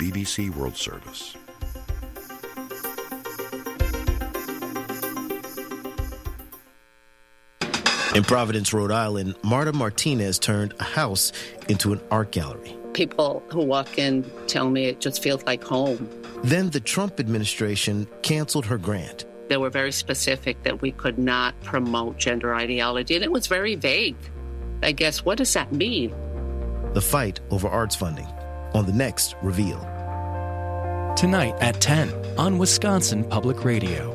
BBC World Service. In Providence, Rhode Island, Marta Martinez turned a house into an art gallery. People who walk in tell me it just feels like home. Then the Trump administration canceled her grant. They were very specific that we could not promote gender ideology, and it was very vague. I guess, what does that mean? The fight over arts funding on the next Reveal. Tonight at 10 on Wisconsin Public Radio.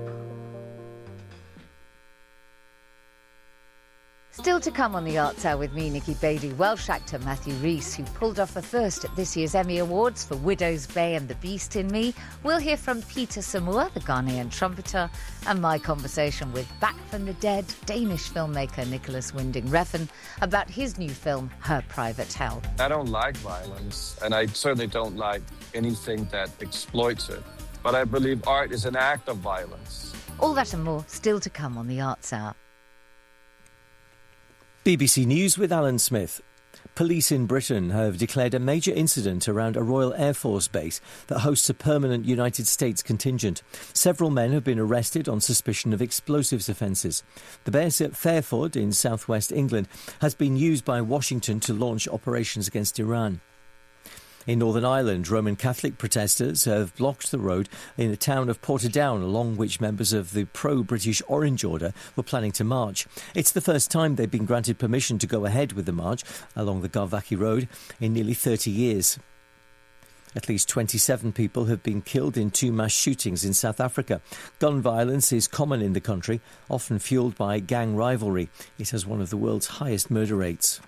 Still to come on the Arts Hour with me, Nikki Bailey, Welsh actor Matthew Rhys, who pulled off a first at this year's Emmy Awards for Widow's Bay and The Beast in Me. We'll hear from Peter Samoa, the Ghanaian trumpeter, and my conversation with Back from the Dead Danish filmmaker Nicholas Winding Refn about his new film, Her Private Hell. I don't like violence, and I certainly don't like anything that exploits it. But I believe art is an act of violence. All that and more still to come on the Arts Hour. BBC News with Alan Smith. Police in Britain have declared a major incident around a Royal Air Force base that hosts a permanent United States contingent. Several men have been arrested on suspicion of explosives offences. The base at Fairford in southwest England has been used by Washington to launch operations against Iran. In Northern Ireland, Roman Catholic protesters have blocked the road in the town of Portadown, along which members of the pro-British Orange Order were planning to march. It's the first time they've been granted permission to go ahead with the march along the Garvaki Road in nearly 30 years. At least 27 people have been killed in two mass shootings in South Africa. Gun violence is common in the country, often fuelled by gang rivalry. It has one of the world's highest murder rates.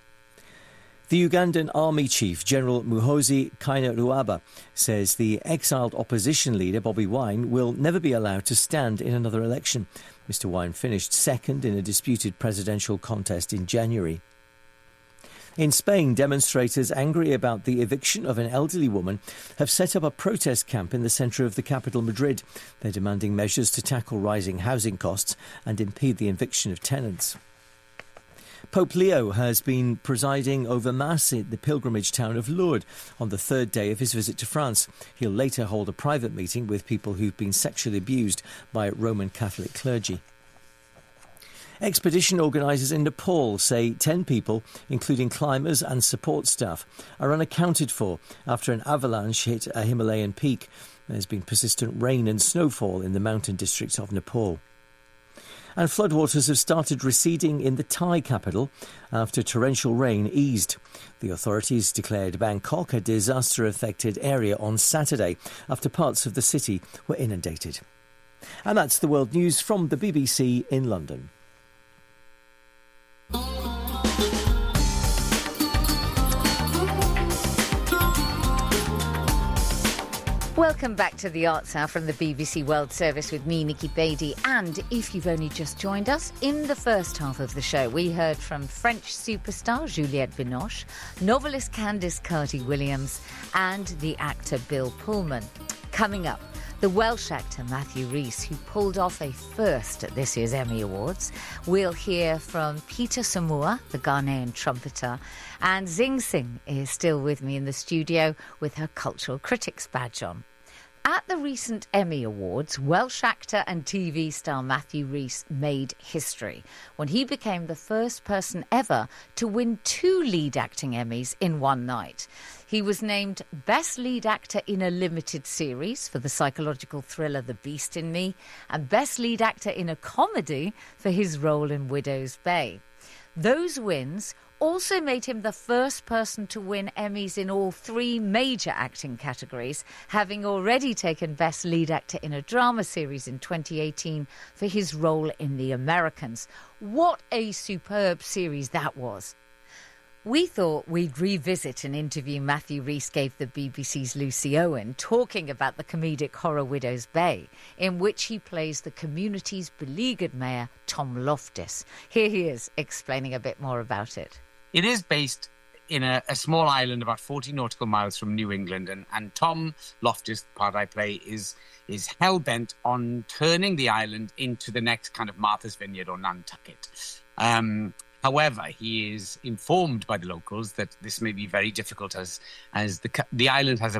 The Ugandan Army Chief, General Muhoozi Kainerugaba, says the exiled opposition leader, Bobi Wine, will never be allowed to stand in another election. Mr Wine finished second in a disputed presidential contest in January. In Spain, demonstrators angry about the eviction of an elderly woman have set up a protest camp in the centre of the capital, Madrid. They're demanding measures to tackle rising housing costs and impede the eviction of tenants. Pope Leo has been presiding over Mass in the pilgrimage town of Lourdes on the third day of his visit to France. He'll later hold a private meeting with people who've been sexually abused by Roman Catholic clergy. Expedition organisers in Nepal say 10 people, including climbers and support staff, are unaccounted for after an avalanche hit a Himalayan peak. There's been persistent rain and snowfall in the mountain districts of Nepal. And floodwaters have started receding in the Thai capital after torrential rain eased. The authorities declared Bangkok a disaster-affected area on Saturday after parts of the city were inundated. And that's the world news from the BBC in London. Welcome back to the Arts Hour from the BBC World Service with me, Nikki Bailey. And if you've only just joined us, in the first half of the show, we heard from French superstar Juliette Binoche, novelist Candice Carty-Williams, and the actor Bill Pullman. Coming up, the Welsh actor Matthew Rhys, who pulled off a first at this year's Emmy Awards. We'll hear from Peter Samoa, the Ghanaian trumpeter, and Zing Sing is still with me in the studio with her Cultural Critics badge on. At the recent Emmy Awards, Welsh actor and TV star Matthew Rhys made history when he became the first person ever to win 2 lead acting Emmys in one night. He was named Best Lead Actor in a Limited Series for the psychological thriller The Beast in Me and Best Lead Actor in a Comedy for his role in Widow's Bay. Those wins also made him the first person to win Emmys in all 3 major acting categories, having already taken Best Lead Actor in a Drama Series in 2018 for his role in The Americans. What a superb series that was. We thought we'd revisit an interview Matthew Rhys gave the BBC's Lucy Owen talking about the comedic horror Widow's Bay, in which he plays the community's beleaguered mayor, Tom Loftus. Here he is explaining a bit more about it. It is based in a small island about 40 nautical miles from New England, and Tom Loftus, the part I play, is hell-bent on turning the island into the next kind of Martha's Vineyard or Nantucket. However, he is informed by the locals that this may be very difficult as the island has